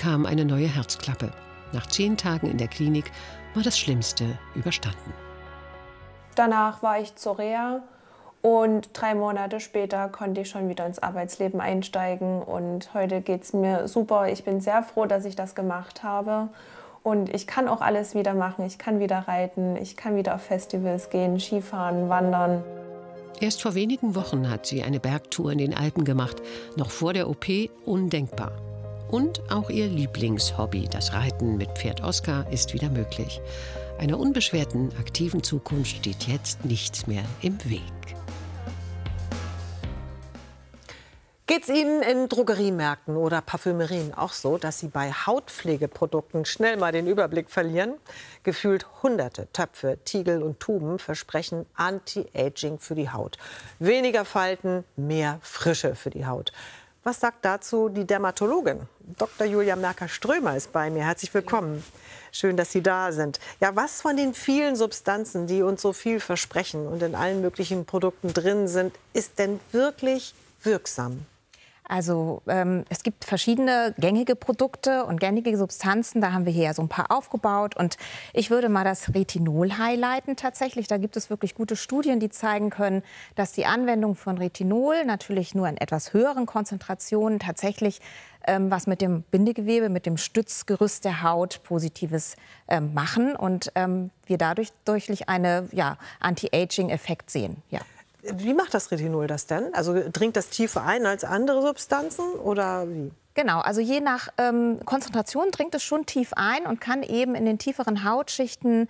bekam eine neue Herzklappe. Nach 10 Tagen in der Klinik war das Schlimmste überstanden. Danach war ich zur Reha und 3 Monate später konnte ich schon wieder ins Arbeitsleben einsteigen. Und heute geht es mir super. Ich bin sehr froh, dass ich das gemacht habe. Und ich kann auch alles wieder machen. Ich kann wieder reiten, ich kann wieder auf Festivals gehen, Skifahren, wandern. Erst vor wenigen Wochen hat sie eine Bergtour in den Alpen gemacht. Noch vor der OP undenkbar. Und auch ihr Lieblingshobby, das Reiten mit Pferd Oskar, ist wieder möglich. Einer unbeschwerten, aktiven Zukunft steht jetzt nichts mehr im Weg. Geht es Ihnen in Drogeriemärkten oder Parfümerien auch so, dass Sie bei Hautpflegeprodukten schnell mal den Überblick verlieren? Gefühlt hunderte Töpfe, Tiegel und Tuben versprechen Anti-Aging für die Haut. Weniger Falten, mehr Frische für die Haut. Was sagt dazu die Dermatologin? Dr. Julia Merker-Strömer ist bei mir. Herzlich willkommen. Schön, dass Sie da sind. Ja, was von den vielen Substanzen, die uns so viel versprechen und in allen möglichen Produkten drin sind, ist denn wirklich wirksam? Also es gibt verschiedene gängige Produkte und gängige Substanzen. Da haben wir hier so ein paar aufgebaut. Und ich würde mal das Retinol highlighten tatsächlich. Da gibt es wirklich gute Studien, die zeigen können, dass die Anwendung von Retinol natürlich nur in etwas höheren Konzentrationen tatsächlich was mit dem Bindegewebe, mit dem Stützgerüst der Haut Positives machen. Und wir dadurch deutlich einen Anti-Aging-Effekt sehen. Ja. Wie macht das Retinol das denn? Also dringt das tiefer ein als andere Substanzen oder wie? Genau, also je nach Konzentration dringt es schon tief ein und kann eben in den tieferen Hautschichten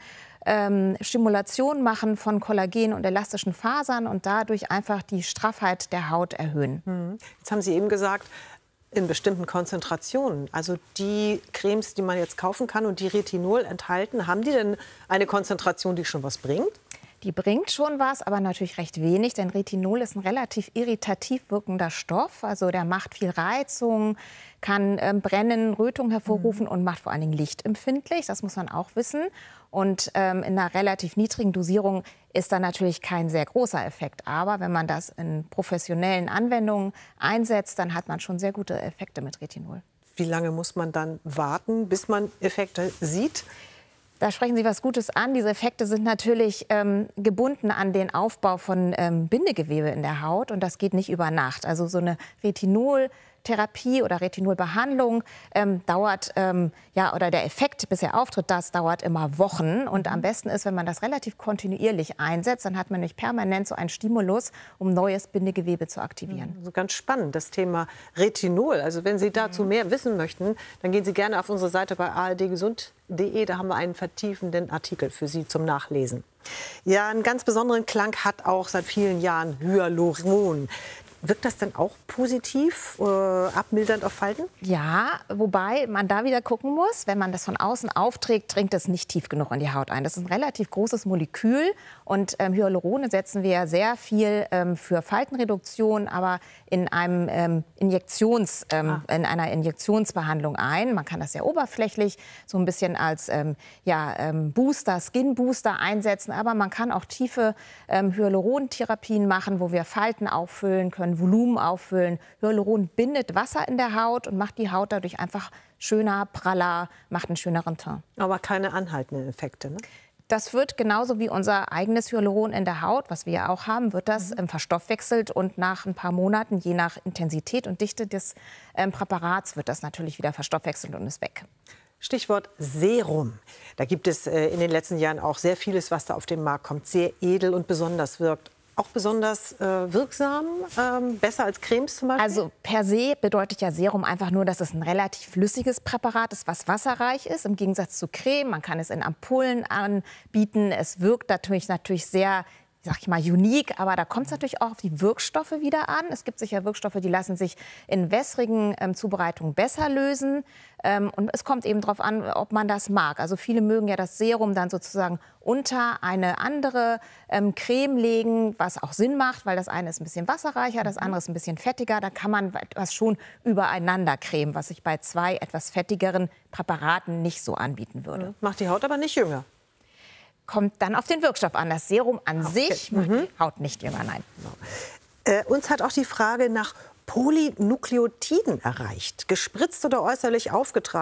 Stimulation machen von Kollagen und elastischen Fasern und dadurch einfach die Straffheit der Haut erhöhen. Jetzt haben Sie eben gesagt, in bestimmten Konzentrationen, also die Cremes, die man jetzt kaufen kann und die Retinol enthalten, haben die denn eine Konzentration, die schon was bringt? Die bringt schon was, aber natürlich recht wenig, denn Retinol ist ein relativ irritativ wirkender Stoff. Also der macht viel Reizung, kann Brennen, Rötung hervorrufen und macht vor allen Dingen lichtempfindlich. Das muss man auch wissen. Und in einer relativ niedrigen Dosierung ist da natürlich kein sehr großer Effekt. Aber wenn man das in professionellen Anwendungen einsetzt, dann hat man schon sehr gute Effekte mit Retinol. Wie lange muss man dann warten, bis man Effekte sieht? Da sprechen Sie was Gutes an. Diese Effekte sind natürlich gebunden an den Aufbau von Bindegewebe in der Haut. Und das geht nicht über Nacht. Also so eine Retinoltherapie oder Retinolbehandlung dauert, oder der Effekt, bis er auftritt, das dauert immer Wochen. Und am besten ist, wenn man das relativ kontinuierlich einsetzt, dann hat man nämlich permanent so einen Stimulus, um neues Bindegewebe zu aktivieren. So ganz spannend, das Thema Retinol. Also wenn Sie dazu mehr wissen möchten, dann gehen Sie gerne auf unsere Seite bei ardgesund.de. Da haben wir einen vertiefenden Artikel für Sie zum Nachlesen. Ja, einen ganz besonderen Klang hat auch seit vielen Jahren Hyaluron. Wirkt das denn auch positiv, abmildernd auf Falten? Ja, wobei man da wieder gucken muss, wenn man das von außen aufträgt, dringt es nicht tief genug in die Haut ein. Das ist ein relativ großes Molekül und Hyalurone setzen wir ja sehr viel für Faltenreduktion, aber in einer Injektionsbehandlung ein. Man kann das sehr oberflächlich so ein bisschen als Booster, Skin-Booster einsetzen, aber man kann auch tiefe Hyalurontherapien machen, wo wir Falten auffüllen können, Volumen auffüllen. Hyaluron bindet Wasser in der Haut und macht die Haut dadurch einfach schöner, praller, macht einen schöneren Teint. Aber keine anhaltenden Effekte, ne? Das wird genauso wie unser eigenes Hyaluron in der Haut, was wir ja auch haben, wird das verstoffwechselt und nach ein paar Monaten, je nach Intensität und Dichte des Präparats, wird das natürlich wieder verstoffwechselt und ist weg. Stichwort Serum. Da gibt es in den letzten Jahren auch sehr vieles, was da auf den Markt kommt, sehr edel und besonders wirkt. Auch besonders wirksam, besser als Cremes zum Beispiel? Also per se bedeutet ja Serum einfach nur, dass es ein relativ flüssiges Präparat ist, was wasserreich ist, im Gegensatz zu Creme. Man kann es in Ampullen anbieten. Es wirkt natürlich sehr, sag ich mal, unique, aber da kommt es natürlich auch auf die Wirkstoffe wieder an. Es gibt sicher Wirkstoffe, die lassen sich in wässrigen Zubereitungen besser lösen. Und es kommt eben darauf an, ob man das mag. Also viele mögen ja das Serum dann sozusagen unter eine andere Creme legen, was auch Sinn macht, weil das eine ist ein bisschen wasserreicher, das andere ist ein bisschen fettiger. Da kann man etwas schon übereinander cremen, was ich bei 2 etwas fettigeren Präparaten nicht so anbieten würde. Macht die Haut aber nicht jünger. Kommt dann auf den Wirkstoff an. Das Serum an sich macht die Haut nicht jünger, nein. Uns hat auch die Frage nach Polynukleotiden erreicht. Gespritzt oder äußerlich aufgetragen.